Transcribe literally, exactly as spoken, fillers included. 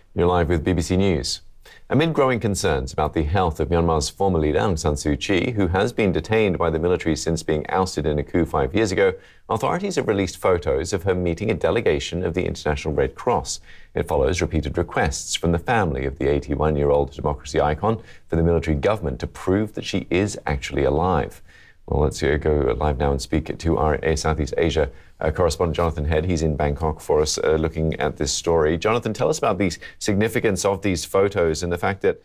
You're live with B B C News. Amid growing concerns about the health of Myanmar's former leader Aung San Suu Kyi, who has been detained by the military since being ousted in a coup five years ago, authorities have released photos of her meeting a delegation of the International Red Cross. It follows repeated requests from the family of the eighty-one-year-old democracy icon for the military government to prove that she is actually alive. Well, let's uh, go live now and speak to our uh, Southeast Asia uh, correspondent, Jonathan Head. He's in Bangkok for us, uh, looking at this story. Jonathan, tell us about the significance of these photos and the fact that